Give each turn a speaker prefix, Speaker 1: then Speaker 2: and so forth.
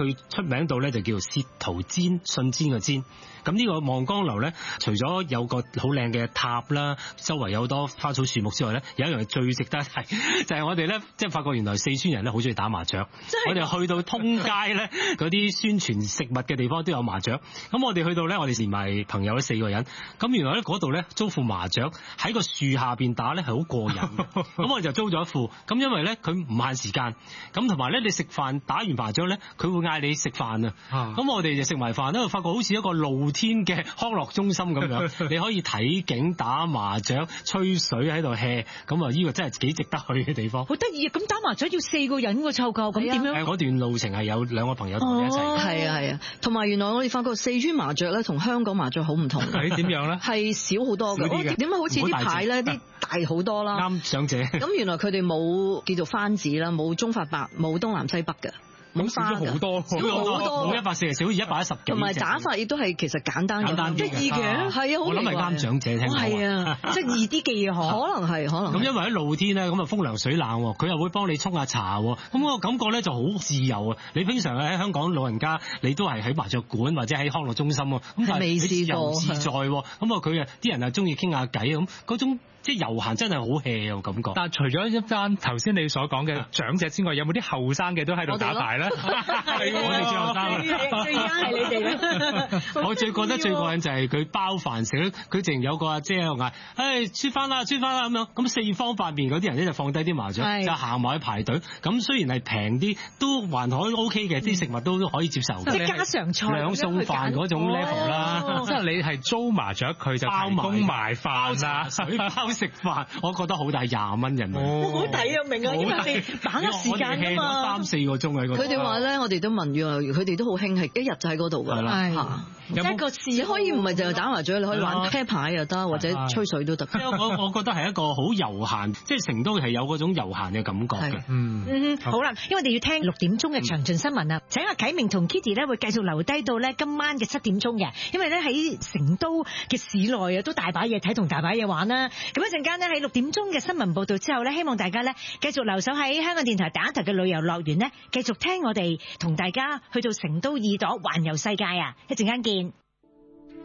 Speaker 1: 佢出名到咧就叫做褻瀆氈，信氈嘅氈。咁呢個望江樓咧，除咗有個好靚嘅塔啦，周圍有好多花草樹木之外咧，有一樣最值得提，就係我哋咧即係發覺原來四川人咧好中意打麻雀。我哋去到通街咧，嗰啲宣傳食物嘅地方都有麻雀。咁我哋去到咧，我哋連埋朋友咧4個人。咁原來咧嗰度咧租副麻雀喺個樹下邊打咧係好過癮。咁我哋就租咗一副。咁因為咧佢唔限時間，咁同埋咧你食飯打完麻雀咧，佢會嗌你食飯啊。咁我哋就食埋飯咧，發覺好似一個露天嘅康樂中心咁樣，你可以睇景、打麻雀、吹水喺度 hea， 咁啊呢個真係幾值得去嘅地方。
Speaker 2: 好得意啊！咁打麻雀要4個人喎，湊夠咁點樣？
Speaker 1: 嗰段路程係有2個朋友同你一齊。
Speaker 3: 係啊係啊，同埋原來我哋發覺四川麻雀咧同香港麻雀好唔同。
Speaker 4: 係點樣咧？
Speaker 3: 係少好多嘅。點解好似啲牌咧啲大好多啦？
Speaker 1: 啱長者。
Speaker 3: 咁原來佢哋冇叫做番子啦，冇中發白，冇東南西北嘅。
Speaker 4: 咁少咗好多，
Speaker 1: 冇140，少110幾。
Speaker 3: 同埋打法亦都係其實簡單
Speaker 1: 啲，
Speaker 3: 得意嘅，係啊，
Speaker 1: 我諗係啱長者聽。
Speaker 3: 係啊，
Speaker 2: 即係易啲記啊，
Speaker 3: 可能係。
Speaker 1: 咁因為喺露天咧，咁啊風涼水冷，佢又會幫你沖下茶，咁個感覺咧就好自由啊！你平常喺香港老人家，你都係喺麻雀館或者喺康樂中心，咁但係你自由自在，咁啊佢啊啲人啊中意傾下偈，咁嗰種。即係遊行真係好 hea 嘅感覺。
Speaker 4: 但係除咗一班頭先你所講嘅長者之外，有冇啲後生嘅都喺度打牌咧？
Speaker 1: 係我哋最後生，
Speaker 2: 最啱係你哋啦。
Speaker 1: 我最覺得最過癮就係佢包飯食，佢淨有個阿姐喺度嗌，誒出翻啦咁樣。咁四方八面嗰啲人咧就放低啲麻雀，就行埋去排隊。咁雖然係平啲，都還可以 OK 嘅，啲食物都可以接受。
Speaker 2: 即係家常菜
Speaker 1: 兩餸飯嗰種 level 啦。
Speaker 4: 即係你係租麻雀，佢就提供埋飯啦，
Speaker 1: 水包食飯，我覺得好大20蚊人民。
Speaker 2: 好抵啊，明啊，因為你把握時間啊嘛。
Speaker 1: 3-4個鐘喺嗰度。
Speaker 3: 佢哋話咧，我哋都問原來佢哋都好興，係一日就喺嗰度㗎啦。
Speaker 2: 一個事
Speaker 3: 可以唔係淨係打麻雀，你可以玩啤牌又得，或者吹水都得。
Speaker 1: 我覺得係一個好悠閒，即係成都係有嗰種悠閒嘅感覺嘅。
Speaker 2: 好啦，因為我哋要聽6點鐘嘅詳盡新聞啊，請阿啟明同 Kitty 咧會繼續留低到咧今晚嘅7點鐘嘅，因為咧喺成都嘅市內啊都大把嘢睇同大把嘢玩啦。咁一陣間咧喺6點鐘嘅新聞報道之後咧，希望大家咧繼續留守喺香港電台第一台嘅旅遊樂園咧，繼續聽我哋同大家去到成都耳朵環遊世界啊！一陣間見。